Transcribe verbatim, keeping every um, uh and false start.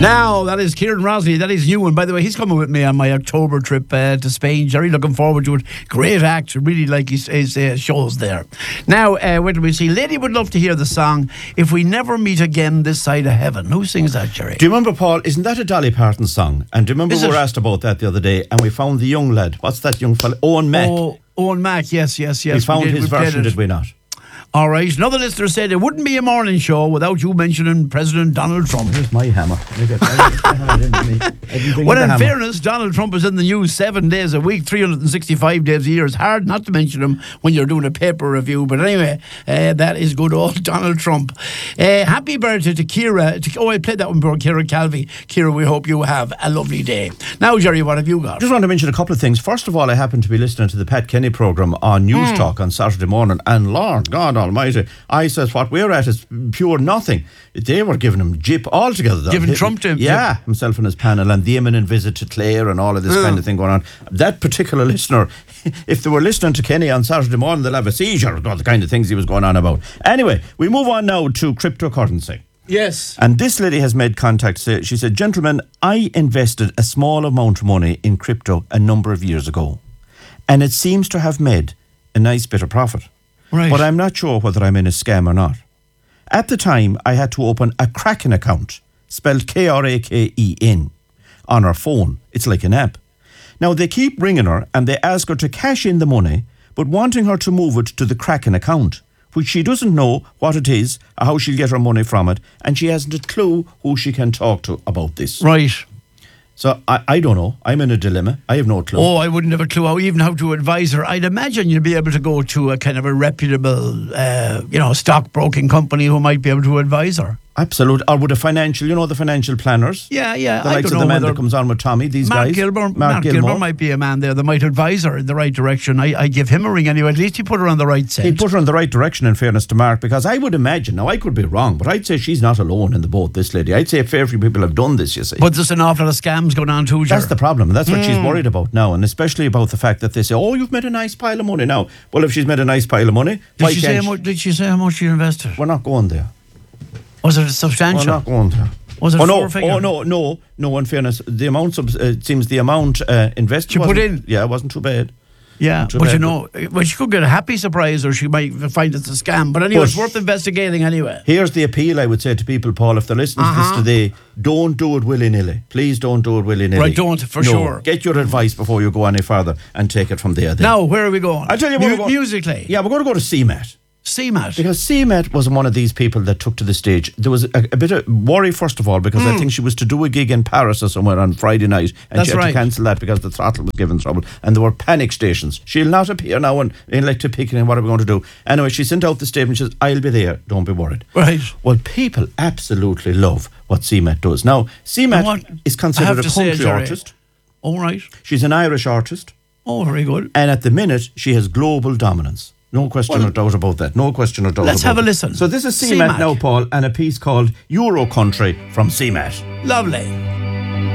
Now, that is Kieran Rosley. That is you. And by the way, he's coming with me on my October trip uh, to Spain. Jerry, looking forward to it. Great act. Really like his, his uh, shows there. Now, uh, where do we see? Lady would love to hear the song If We Never Meet Again This Side of Heaven. Who sings that, Jerry? Do you remember, Paul? Isn't that a Dolly Parton song? And do you remember Is we were it? asked about that the other day and we found the young lad. What's that young fella? Owen Mack. Oh, Owen Mack. Yes, yes, yes. we found did, his we played version, it. did we not? All right. Another listener said it wouldn't be a morning show without you mentioning President Donald Trump. Here's my hammer. Well, in fairness, Donald Trump is in the news seven days a week, three hundred sixty-five days a year. It's hard not to mention him when you're doing a paper review. But anyway, uh, that is good old Donald Trump. Uh, happy birthday to Kira. To, oh, I played that one before, Kira Calvi. Kira, we hope you have a lovely day. Now, Jerry, what have you got? Just want to mention a couple of things. First of all, I happened to be listening to the Pat Kenny programme on News Mm. Talk on Saturday morning, and Lord God Almighty, I says what we're at is pure nothing. They were giving him jip altogether. Giving Him- Trump to him, Yeah, himself and his panel, and the imminent visit to Clare and all of this Yeah. kind of thing going on. That particular listener, if they were listening to Kenny on Saturday morning, they'll have a seizure, all the kind of things he was going on about. Anyway, we move on now to cryptocurrency. Yes. And this lady has made contact. She said, gentlemen, I invested a small amount of money in crypto a number of years ago, and it seems to have made a nice bit of profit. Right. But I'm not sure whether I'm in a scam or not. At the time, I had to open a Kraken account, spelled K R A K E N, on her phone. It's like an app. Now, they keep ringing her and they ask her to cash in the money, but wanting her to move it to the Kraken account, which she doesn't know what it is or how she'll get her money from it, and she hasn't a clue who she can talk to about this. Right. So I, I don't know. I'm in a dilemma. I have no clue. Oh, I wouldn't have a clue how, even how to advise her. I'd imagine you'd be able to go to a kind of a reputable, uh, you know, stockbroking company who might be able to advise her. Absolute. Or with a financial, you know, the financial planners. Yeah, yeah. The I likes don't of the know man whether that comes on with Tommy, these Mark guys. Gilmore, Mark, Mark Gilmore. Gilmore might be a man there that might advise her in the right direction. I, I give him a ring anyway. At least he put her on the right scent. He'd put her in the right direction, in fairness to Mark, because I would imagine, now I could be wrong, but I'd say she's not alone in the boat, this lady. I'd say a fair few people have done this, you see. But there's an awful lot of scams going on too, That's Ger. the problem. And that's what Hmm. she's worried about now, and especially about the fact that they say, oh, you've made a nice pile of money now. Well, if she's made a nice pile of money, Did why she, say can't how much, did she say how much she invested? We're not going there. Was it We're substantial? not going there. Was it oh, four no. figure? Oh, no, no, no, in fairness, the amount, sub- uh, it seems the amount uh, invested She put wasn't- in? Yeah, it wasn't too bad. Yeah, Too but bad, you know, well, she could get a happy surprise or she might find it's a scam. But anyway, But- it's worth investigating anyway. Here's the appeal I would say to people, Paul, if they're listening Uh-huh. to this today, don't do it willy-nilly. Please don't do it willy-nilly. Right, don't, for No, sure. Get your advice before you go any further and take it from there then. Now, where are we going? I'll tell you what Mu- we're going- musically. Yeah, we're going to go to C M A T. C M A T. Because C M A T was one of these people that took to the stage. There was a, a bit of worry, first of all, because I think she was to do a gig in Paris or somewhere on Friday night, and Hmm. That's she had right. to cancel that because the throttle was giving trouble, and there were panic stations. She'll not appear now in electric picking, what are we going to do? Anyway, she sent out the statement, she says, I'll be there, don't be worried. Right. Well, people absolutely love what C M A T does. Now, C M A And what- T is I have considered a to say, country Jerry- artist. All right. She's an Irish artist, Oh, very good. and at the minute, she has global dominance. No question Well, or doubt about that. No question or doubt let's about have a it. listen. So this is C M A T C M A T. now, Paul, and a piece called Euro Country from C M A T. Lovely.